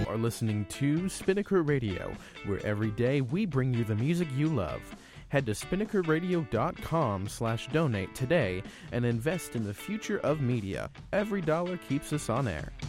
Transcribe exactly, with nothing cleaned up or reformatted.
are listening to Spinnaker Radio, where every day we bring you the music you love. Head to spinnaker radio dot com slash donate today and invest in the future of media. Every dollar keeps us on air.